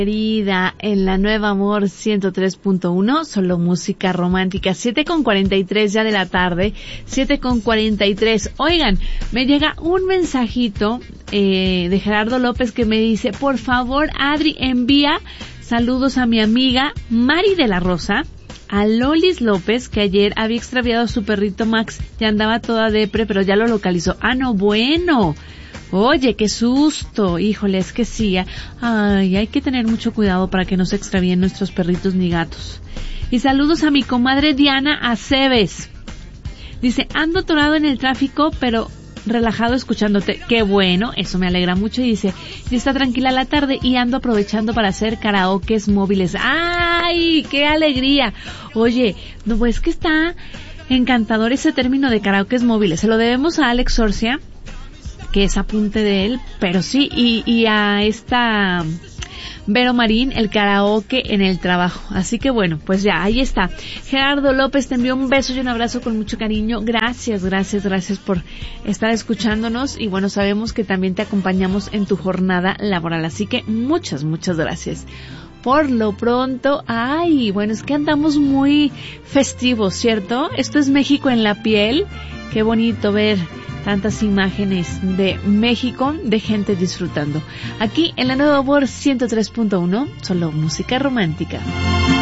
Querida, en la Nueva Amor 103.1, solo música romántica, 7:43 ya de la tarde, 7:43. Oigan, me llega un mensajito de Gerardo López que me dice, por favor, Adri, envía saludos a mi amiga Mari de la Rosa, a Lolis López, que ayer había extraviado a su perrito Max, ya andaba toda depre, pero ya lo localizó. Ah, no, bueno. Oye, qué susto, híjole, es que sí, ay, hay que tener mucho cuidado para que no se extravíen nuestros perritos ni gatos. Y saludos a mi comadre Diana Aceves. Dice, ando atorado en el tráfico, pero relajado escuchándote. Qué bueno, eso me alegra mucho. Y dice, ya está tranquila la tarde y ando aprovechando para hacer karaokes móviles. ¡Ay, qué alegría! Oye, no, pues que está encantador ese término de karaokes móviles. Se lo debemos a Alex Sorcia, que es apunte de él, pero sí, y a esta Vero Marín, el karaoke en el trabajo. Así que bueno, pues ya, ahí está. Gerardo López, te envío un beso y un abrazo con mucho cariño. Gracias por estar escuchándonos, y bueno, sabemos que también te acompañamos en tu jornada laboral, así que muchas gracias. Por lo pronto, bueno, es que andamos muy festivos, ¿cierto? Esto es México en la piel. Qué bonito ver tantas imágenes de México, de gente disfrutando. Aquí en la Nueva Amor 103.1, solo música romántica.